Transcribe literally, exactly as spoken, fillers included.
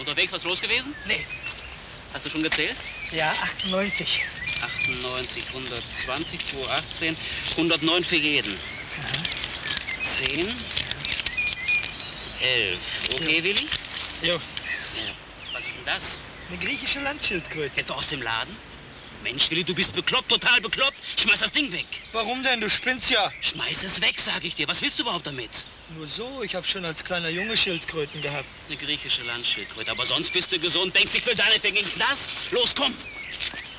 Unterwegs was los gewesen? Nee. Hast du schon gezählt? Ja, achtundneunzig. achtundneunzig, hundertzwanzig, zweihundertachtzehn, hundertneun für jeden. Aha. zehn, elf. Okay, Jo. Willi? Jo. Ja. Was ist denn das? Eine griechische Landschildkröte. Etwa aus dem Laden? Mensch, Willi, du bist bekloppt, total bekloppt. Schmeiß das Ding weg. Warum denn? Du spinnst ja. Schmeiß es weg, sag ich dir. Was willst du überhaupt damit? Nur so, ich habe schon als kleiner Junge Schildkröten gehabt. Eine griechische Landschildkröte. Aber sonst bist du gesund. Denkst, ich will deine Finger in den Knast? Los, komm.